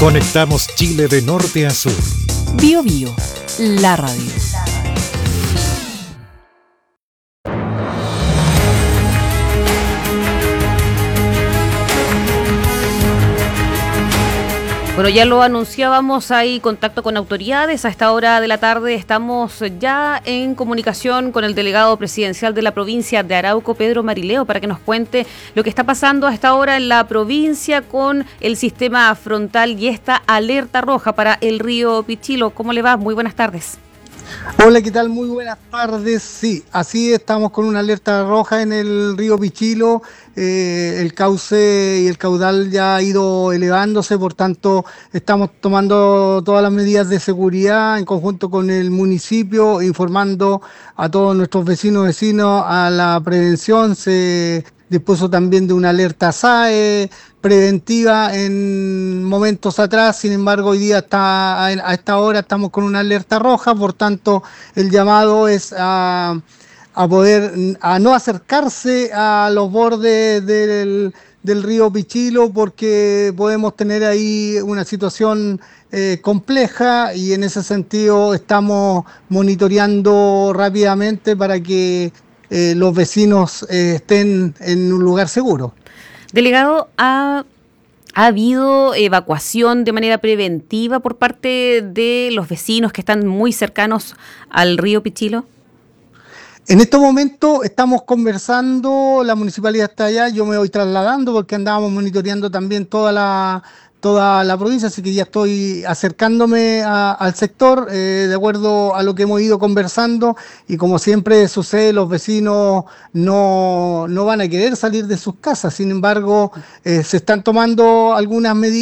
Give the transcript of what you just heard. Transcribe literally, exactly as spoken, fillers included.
Conectamos Chile de norte a sur. Bio Bio, la radio. Bueno, ya lo anunciábamos, hay contacto con autoridades. A esta hora de la tarde estamos ya en comunicación con el delegado presidencial de la provincia de Arauco, Pedro Marileo, para que nos cuente lo que está pasando a esta hora en la provincia con el sistema frontal y esta alerta roja para el río Pichilo. ¿Cómo le va? Muy buenas tardes. Hola, ¿qué tal? Muy buenas tardes. Sí, así estamos con una alerta roja en el río Pichilo. Eh, el cauce y el caudal ya ha ido elevándose, por tanto estamos tomando todas las medidas de seguridad en conjunto con el municipio, informando a todos nuestros vecinos vecinos a la prevención. Se dispuso también de una alerta S A E preventiva en momentos atrás, sin embargo hoy día está a esta hora estamos con una alerta roja, por tanto el llamado es a, a poder a no acercarse a los bordes del, del río Pichilo, porque podemos tener ahí una situación eh, compleja, y en ese sentido estamos monitoreando rápidamente para que eh, los vecinos eh, estén en un lugar seguro. Delegado, ¿ha, ¿ha habido evacuación de manera preventiva por parte de los vecinos que están muy cercanos al río Pichilo? En estos momentos estamos conversando, la municipalidad está allá, yo me voy trasladando porque andábamos monitoreando también toda la, toda la provincia, así que ya estoy acercándome a, al sector eh, de acuerdo a lo que hemos ido conversando, y como siempre sucede, los vecinos no, no van a querer salir de sus casas. Sin embargo, eh, se están tomando algunas medidas